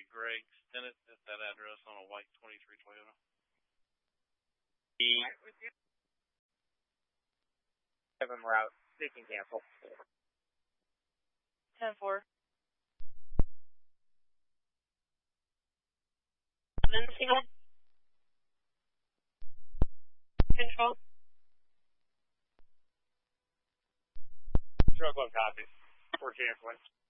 Greg Stinnett at that address on a white 23 Toyota. Have him route. They can cancel. 10-4. 7 single. Control. Truck one copy. We're canceling.